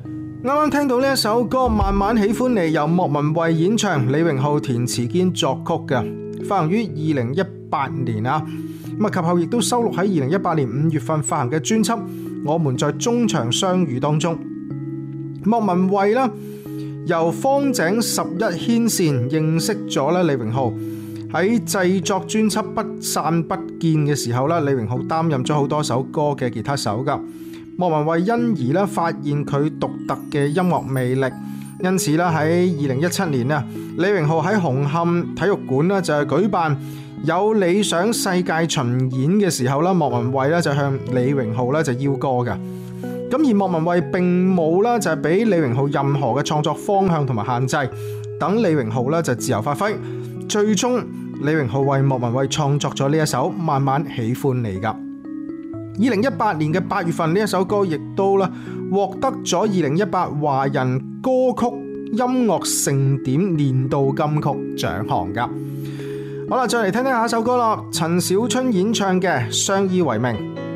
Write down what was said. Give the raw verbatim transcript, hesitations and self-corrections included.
啱啱聽到呢一首歌《慢慢喜歡你》，由莫文蔚演唱，李榮浩填詞兼作曲嘅，發行於二零一八年啊。咁啊，及後亦都收錄喺二零一八年五月份發行嘅專輯《我們在中場相遇》當中。莫文蔚啦，由方井十一牽線認識咗咧李榮浩，喺製作專輯《不散不見》嘅時候咧，李榮浩擔任咗好多首歌嘅吉他手噶。莫文蔚因而咧發現佢獨特嘅音樂魅力，因此咧喺二零一七年啊，李榮浩喺紅磡體育館咧就係舉辦有理想世界巡演嘅時候咧，莫文蔚咧就向李榮浩咧就邀歌嘅。咁而莫文蔚並冇咧就係俾李榮浩任何嘅創作方向同埋限制，等李榮浩咧就自由發揮。最終李榮浩為莫文蔚創作咗呢一首《慢慢喜歡你》噶。二零一八年嘅八月份，呢一首歌亦都咧獲得咗二零一八華人歌曲音樂盛典年度金曲獎項噶。好啦，再嚟聽聽下一首歌啦，陳小春演唱嘅《相依為命》。